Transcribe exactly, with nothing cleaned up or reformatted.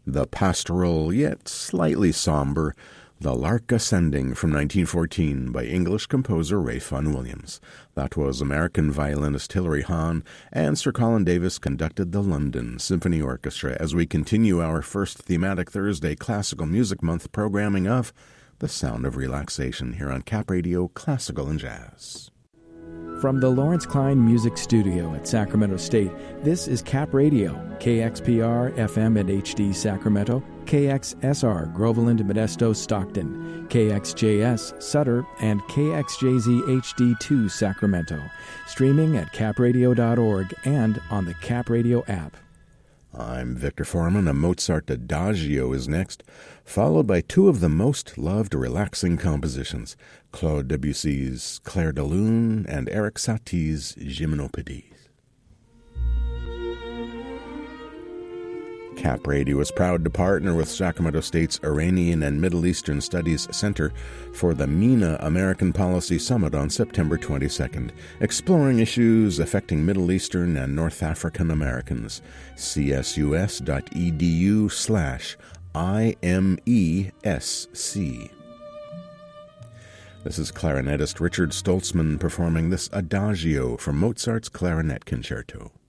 The pastoral, yet slightly somber, The Lark Ascending from nineteen fourteen by English composer Ralph Vaughan Williams. That was American violinist Hilary Hahn, and Sir Colin Davis conducted the London Symphony Orchestra as we continue our first thematic Thursday Classical Music Month programming of The Sound of Relaxation here on Cap Radio Classical and Jazz. From the Lawrence Klein Music Studio at Sacramento State, this is Cap Radio, K X P R F M and H D Sacramento, K X S R Groveland, Modesto, Stockton, K X J S Sutter, and K X J Z H D two Sacramento. Streaming at cap radio dot org and on the Cap Radio app. I'm Victor Foreman. A Mozart Adagio is next, followed by two of the most loved relaxing compositions, Claude Debussy's Clair de Lune and Erik Satie's Gymnopédies. Cap Radio is proud to partner with Sacramento State's Iranian and Middle Eastern Studies Center for the MENA American Policy Summit on September twenty-second, exploring issues affecting Middle Eastern and North African Americans. C S U S dot E D U slash I M E S C. This is clarinetist Richard Stoltzman performing this Adagio from Mozart's Clarinet Concerto.